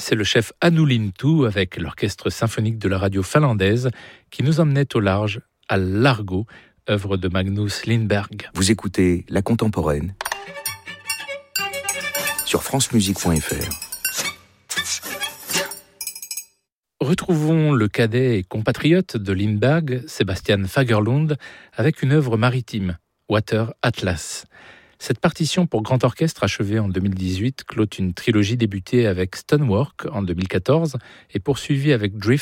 c'est le chef Anu Lintu avec l'orchestre symphonique de la radio finlandaise qui nous emmenait au large à Largo, œuvre de Magnus Lindberg. Vous écoutez La Contemporaine sur francemusique.fr. Retrouvons le cadet et compatriote de Lindberg, Sebastian Fagerlund, avec une œuvre maritime, Water Atlas. Cette partition pour grand orchestre achevée en 2018 clôt une trilogie débutée avec Stonework en 2014 et poursuivie avec Drift